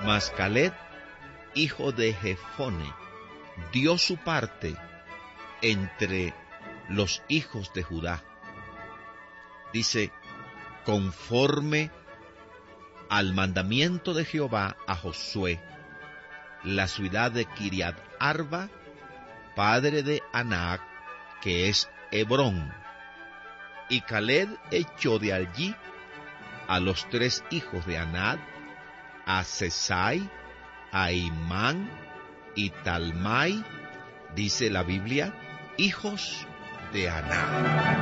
Mas Caleb, hijo de Jefone, dio su parte entre los hijos de Judá. Dice, conforme al mandamiento de Jehová a Josué, la ciudad de Kiriat Arba, padre de Anac, que es Hebrón. Y Caleb echó de allí a los 3 hijos de Anac, a Sesai, a Imán y Talmai, dice la Biblia, hijos de Anac.